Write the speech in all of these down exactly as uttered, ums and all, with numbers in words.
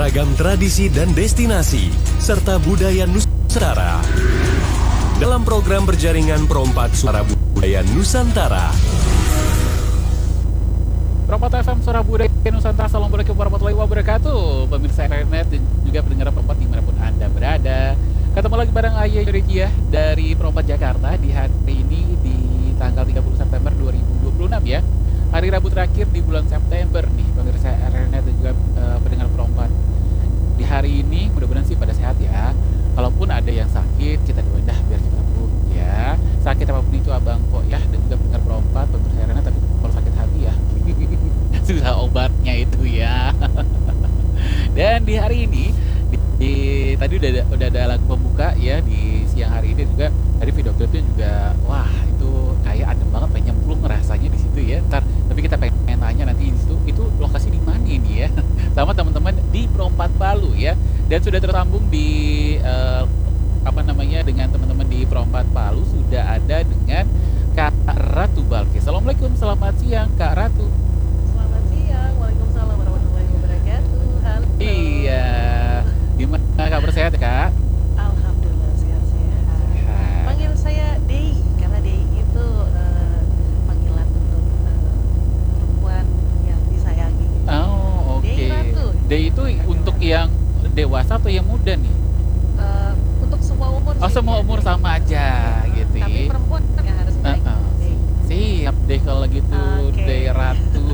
beragam tradisi dan destinasi, serta budaya Nusantara. Dalam program berjaringan Perompat Suara Budaya Nusantara. Perompat F M Suara Budaya Nusantara. Assalamualaikum warahmatullahi wabarakatuh. Pemirsa internet dan juga pendengar Perompat dimanapun Anda berada. Ketemu lagi bareng Ayah Yurikia dari Perompat Jakarta di hari ini di tanggal tiga puluh September dua ribu dua puluh enam ya. Hari Rabu terakhir di bulan September nih, pemirsa internet dan juga uh, pendengar Perompat. Di hari ini mudah-mudahan sih pada sehat ya. Kalaupun ada yang sakit, kita doain dah biar cepat sembuh ya. Sakit apapun itu abang kok ya, dan juga pendengar Perompat, pemirsa internet, tapi kalau sakit hati ya susah obatnya itu ya. Dan di hari ini di, di, tadi udah ada, udah ada lagu pembuka ya di siang hari ini juga. Tadi video klipnya juga wah itu kayak adem banget, pengen nyemplung rasanya di situ ya. Ntar tapi kita pengen tanya nanti di situ itu lokasi di mana ini ya, sama teman-teman di Perompat Palu ya. Dan sudah tersambung di uh, apa namanya dengan teman-teman di Perompat Palu sudah ada dengan Kak Ratu Balkis. Assalamualaikum, selamat siang Kak Ratu. Selamat siang, waalaikumsalam warahmatullahi wabarakatuh. Halo. Iya, gimana kabar, sehat Kak? Alhamdulillah sehat-sehat. Sehat. Panggil saya Dei karena Dei itu uh, panggilan untuk uh, perempuan yang disayangi. Oh oke. Dei Ratu. Dei itu untuk yang dewasa atau yang muda nih? Uh, untuk semua umur. Oh sih, semua ya, umur Dei. sama aja gitu. Tapi perempuan yang harus Uh, baik. uh. Dei. Siap deh kalau gitu, Oke. Dei Ratu.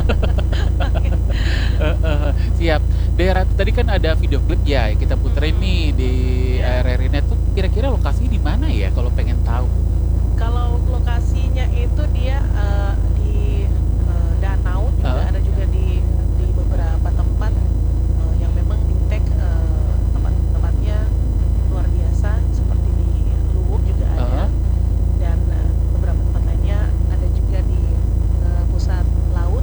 Uh, uh, siap. Dei Ratu, tadi kan ada video klip ya yang kita puterin nih di Ya. R R I Net tuh. Kira-kira lokasi di mana ya kalau pengen tahu? Kalau lokasinya itu dia uh, di uh, danau juga Uh. ada juga di di beberapa tempat uh, yang memang di tag uh, tempat-tempatnya luar biasa seperti di Luwuk juga ada. Uh. Dan uh, beberapa tempat lainnya ada juga di uh, pusat laut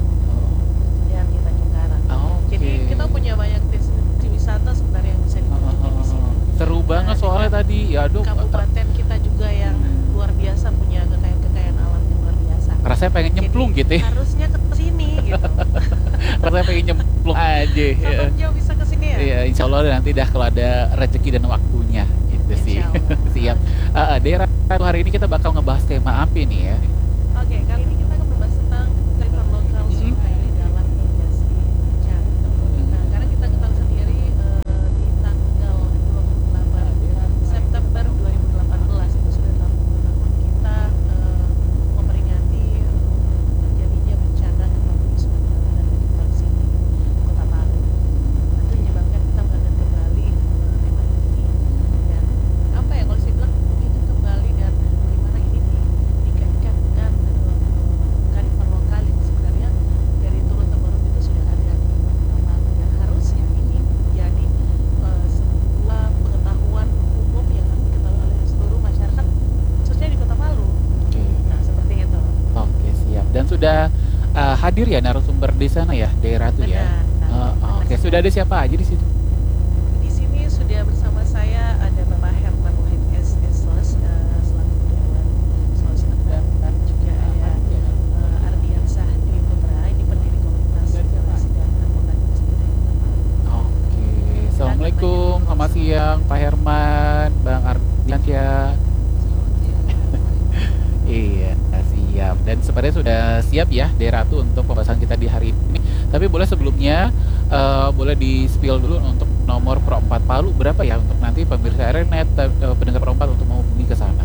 dan di Tanjung Karang. Oh, oke. Jadi kita punya banyak destinasi wisata sebenarnya yang bisa dikunjungi di sini. Seru banget Nah, soalnya dengan tadi ya aduh Kabupaten kita juga yang luar biasa, punya kekayaan-kekayaan alam yang luar biasa. rasanya pengen nyemplung Jadi, gitu ya. harusnya ke sini gitu. Rasanya pengen nyemplung aja ya. Kapan jauh bisa ke sini ya? Iya, insya Allah nanti dah kalau ada rezeki dan waktunya gitu sih. Insya Allah. Siap. Uh, uh, Dei Ratu, hari ini kita bakal ngebahas tema apa nih ya? Oke, kali ini kita akan membahas tentang kearifan lokal Hmm. Sungai dalam mitigasi bencana. Nah, karena kita ketahui sendiri eh, di tanggal dua puluh delapan September dua ribu delapan belas itu sudah tahun tahun kita eh, memperingati eh, terjadinya bencana gempa bumi Sumatera dan likuifaksi di Kota Palu. Itu menyebabkan kita mengangkat kembali eh, tema ini, dan apa ya kalau saya bilang mengingat kembali dan bagaimana ini di- dikaitkan dengan eh, kearifan lokal yang sebenarnya dari turun temurun itu sudah ada di Kota Palu, dan harusnya ini menjadi eh, sebuah pengetahuan umum yang harus diketahui oleh seluruh masyarakat khususnya di Kota Palu. Oke. Nah, seperti itu. Oke, siap. Dan sudah uh, hadir ya narasumber di sana ya, Dei Ratu ya. Benar, benar. Uh, Benar Oke, sekali. sudah ada siapa aja di situ? Di sini sudah bersama saya ada Bapak Herman Wahid S S Sos eh, selaku Dewan Sulawesi Tenggara, dan juga ada eh, Ardiansah Dwi Putra, ini pendiri komunitas Sulawesi dan Advokat Sepeda Kota Palu. Oke. Assalamualaikum, selamat siang Pak Herman, Bang Ardiansyah. Iya, siap. Dan sebenarnya sudah siap ya Dei Ratu untuk pembahasan kita di hari ini. Tapi boleh sebelumnya eh, boleh di spill dulu untuk nomor Perompat Palu berapa ya untuk nanti pemirsa R N Net, eh, pendengar Perompat untuk menghubungi ke sana.